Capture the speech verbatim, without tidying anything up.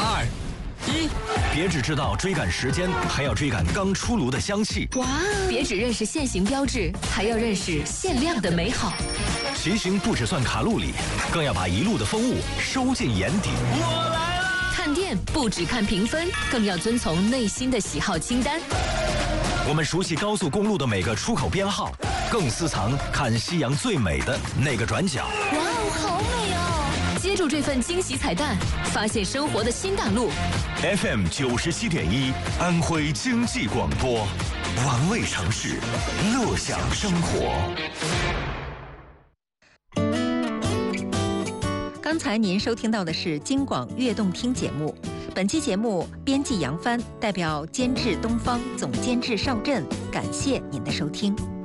二、一，别只知道追赶时间，还要追赶刚出炉的香气。 哇！别只认识限行标志，还要认识限量的美好。 骑行不只算卡路里，更要把一路的风物收进眼底。我来了！ 看店不只看评分，更要遵从内心的喜好清单。 我们熟悉高速公路的每个出口编号，更私藏看夕阳最美的那个转角。 哇哦，好美哦！接住这份惊喜彩蛋，发现生活的新大陆。 F M 九十七点一，安徽经济广播，玩味城市，乐享生活。 刚才您收听到的是京广悦动听节目。本期节目编辑杨帆，代表监制东方，总监制邵震，感谢您的收听。